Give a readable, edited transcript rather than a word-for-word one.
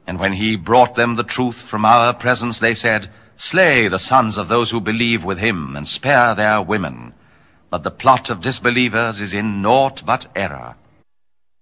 And when he brought them the truth from our presence, they said, Slay the sons of those who believe with him, and spare their women. But the plot of disbelievers is in naught but error.